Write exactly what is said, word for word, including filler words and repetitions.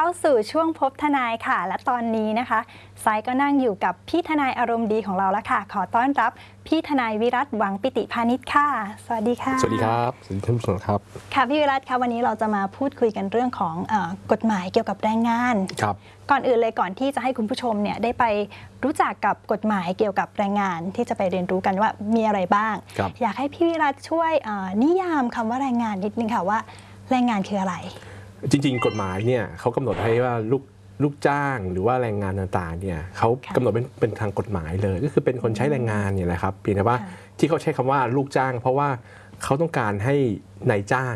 สู่ช่วงพบทนายค่ะและตอนนี้นะคะสายก็นั่งอยู่กับพี่ทนายอารมณ์ดีของเราแล้วค่ะขอต้อนรับพี่ทนายวิรัตหวังปิติพานิชค่ะสวัสดีค่ะสวัสดีครับสวัสดีท่านผู้ชมครับค่ะพี่วิรัตค่ะวันนี้เราจะมาพูดคุยกันเรื่องของเอ่อกฎหมายเกี่ยวกับแรงงานครับก่อนอื่นเลยก่อนที่จะให้คุณผู้ชมเนี่ยได้ไปรู้จักกับกฎหมายเกี่ยวกับแรงงานที่จะไปเรียนรู้กันว่ามีอะไรบ้างอยากให้พี่วิรัตช่วยนิยามคำว่าแรงงานนิดนึงค่ะว่าแรงงานคืออะไรจริงๆกฎหมายเนี่ยเขากำหนดให้ว่าลูกลูกจ้างหรือว่าแรงงานต่างๆเนี่ยเขากำหนดเป็นเป็นทางกฎหมายเลยก็คือเป็นคนใช้แรงงานเนี่ยแหละครับเพียงแต่ว่าที่เขาใช้คำว่าลูกจ้างเพราะว่าเขาต้องการให้นายจ้าง